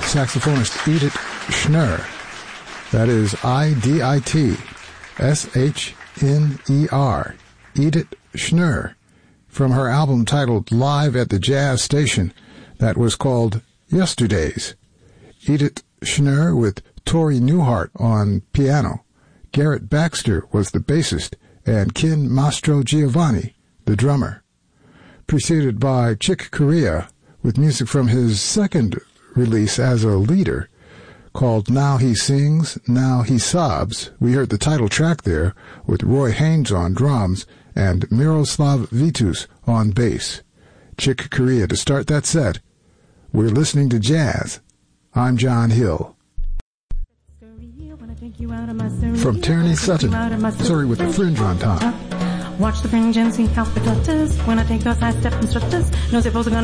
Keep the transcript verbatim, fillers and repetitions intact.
saxophonist Edith Schnurr. That is I D I T S H N E R. Edith Schnurr, from her album titled Live at the Jazz Station that was called Yesterdays. Edith Schnurr with Tori Newhart on piano. Garrett Baxter was the bassist, and Ken Mastrogiovanni, the drummer. Preceded by Chick Corea with music from his second release as a leader, called Now He Sings, Now He Sobs. We heard the title track there with Roy Haynes on drums and Miroslav Vitus on bass. Chick Corea to start that set. We're listening to jazz. I'm John Hill. From Tierney Sutton, sorry with the fringe on top. Watch the fringe and see how it flutters when I take a side step and strutters. Knows if I was gonna